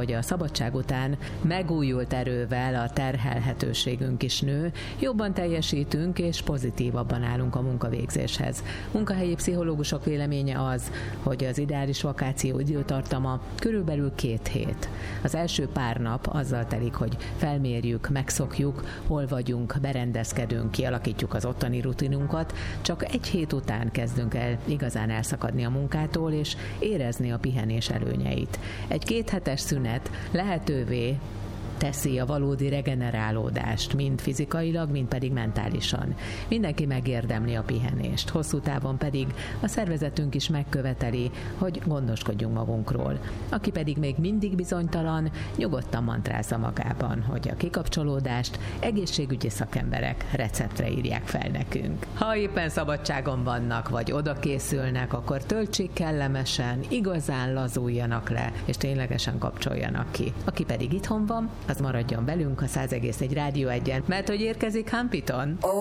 hogy a szabadság után megújult erővel a terhelhetőségünk is nő, jobban teljesítünk és pozitívabban állunk a munkavégzéshez. Munkahelyi pszichológusok véleménye az, hogy az ideális vakáció időtartama körülbelül 2 hét. Az első pár nap azzal telik, hogy felmérjük, megszokjuk, hol vagyunk, berendezkedünk, kialakítjuk az ottani rutinunkat, csak 1 hét után kezdünk el igazán elszakadni a munkától és érezni a pihenés előnyeit. Egy 2 hetes szünet lehetővé teszi a valódi regenerálódást, mind fizikailag, mind pedig mentálisan. Mindenki megérdemli a pihenést, hosszú távon pedig a szervezetünk is megköveteli, hogy gondoskodjunk magunkról. Aki pedig még mindig bizonytalan, nyugodtan mantrázza magában, hogy a kikapcsolódást egészségügyi szakemberek receptre írják fel nekünk. Ha éppen szabadságon vannak, vagy oda készülnek, akkor töltsék kellemesen, igazán lazuljanak le, és ténylegesen kapcsoljanak ki. Aki pedig itthon van, az maradjon velünk a 100,1 Rádió 1-en, mert hogy érkezik Humpiton.